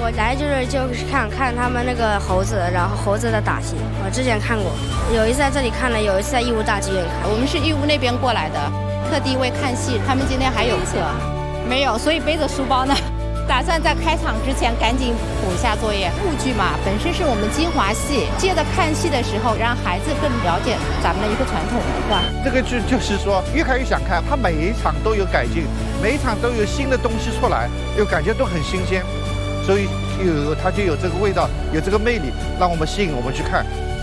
我来就是看他们那个猴子，然后猴子的打戏，我之前看过，有一次在这里看了，有一次在义乌大剧院看。 我们是义乌那边过来的，特地为看戏，他们今天还有课，没有，所以背着书包呢。打算在开场之前赶紧补一下作业。沪剧嘛，本身是我们精华戏，借着看戏的时候，让孩子更了解咱们的一个传统文化。 这个剧就是说，越看越想看，它每一场都有改进，每一场都有新的东西出来，又感觉都很新鲜，所以它就有这个味道，有这个魅力，让我们吸引我们去看。